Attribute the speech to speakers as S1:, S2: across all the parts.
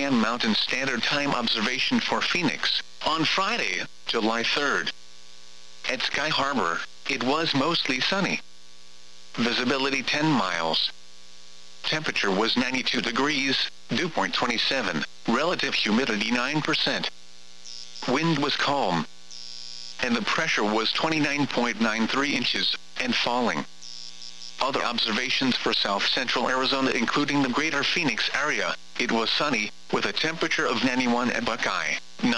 S1: a.m. Mountain Standard Time observation for Phoenix, on Friday, July 3rd. At Sky Harbor, it was mostly sunny. Visibility 10 miles. Temperature was 92 degrees, dew point 27, relative humidity 9%. Wind was calm. And the pressure was 29.93 inches, and falling. Other observations for south-central Arizona including the greater Phoenix area, it was sunny, with a temperature of 91 at Buckeye,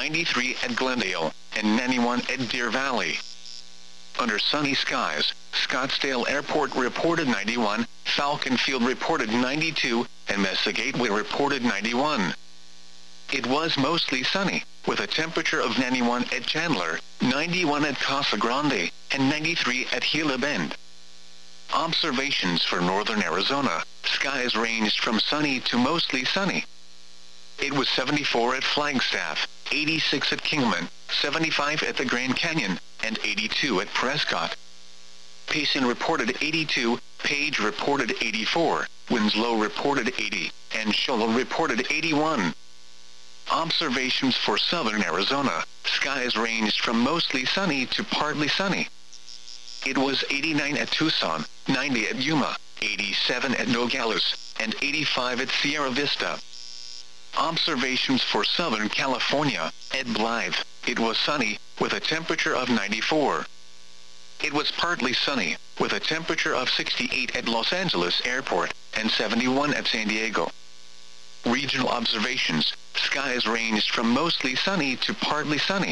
S1: 93 at Glendale, and 91 at Deer Valley. Under sunny skies, Scottsdale Airport reported 91, Falcon Field reported 92, and Mesa Gateway reported 91. It was mostly sunny, with a temperature of 91 at Chandler, 91 at Casa Grande, and 93 at Gila Bend. Observations for northern Arizona, skies ranged from sunny to mostly sunny. It was 74 at Flagstaff, 86 at Kingman, 75 at the Grand Canyon, and 82 at Prescott. Payson reported 82, Page reported 84, Winslow reported 80, and Shoal reported 81. Observations for southern Arizona, skies ranged from mostly sunny to partly sunny. It was 89 at Tucson, 90 at Yuma, 87 at Nogales, and 85 at Sierra Vista. Observations for Southern California, at Blythe, it was sunny, with a temperature of 94. It was partly sunny, with a temperature of 68 at Los Angeles Airport, and 71 at San Diego. Regional observations, skies ranged from mostly sunny to partly sunny.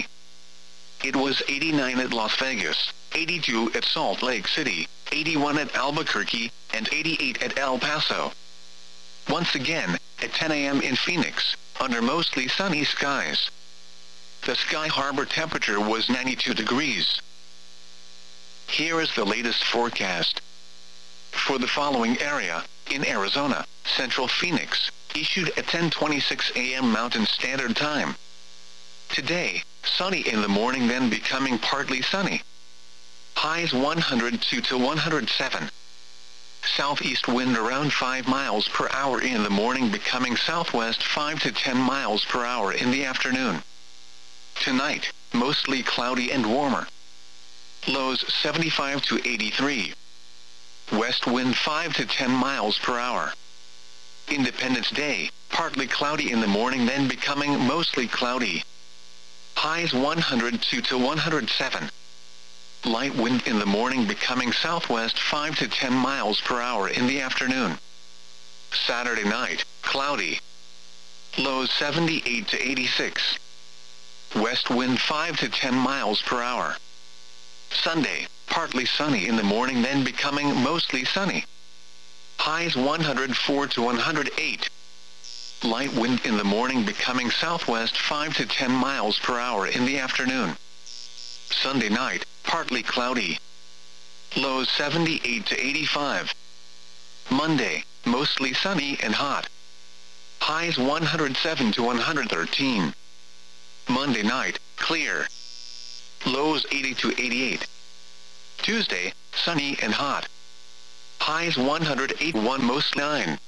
S1: It was 89 at Las Vegas, 82 at Salt Lake City, 81 at Albuquerque, and 88 at El Paso. Once again, at 10 a.m. in Phoenix, under mostly sunny skies. The Sky Harbor temperature was 92 degrees. Here is the latest forecast. For the following area, in Arizona, Central Phoenix, issued at 10:26 a.m. Mountain Standard Time. Today, sunny in the morning then becoming partly sunny. Highs 102 to 107. Southeast wind around 5 miles per hour in the morning becoming southwest 5 to 10 miles per hour in the afternoon. Tonight, mostly cloudy and warmer. Lows 75 to 83. West wind 5 to 10 miles per hour. Independence Day, partly cloudy in the morning then becoming mostly cloudy. Highs 102 to 107. Light wind in the morning becoming southwest 5 to 10 miles per hour in the afternoon. Saturday night, cloudy. Lows 78 to 86. West wind 5 to 10 miles per hour. Sunday, partly sunny in the morning then becoming mostly sunny. Highs 104 to 108. Light wind in the morning becoming southwest 5 to 10 miles per hour in the afternoon. Sunday night, partly cloudy. Lows 78 to 85. Monday, mostly sunny and hot. Highs 107 to 113. Monday night, clear. Lows 80 to 88. Tuesday, sunny and hot. Highs 108 1 most 9.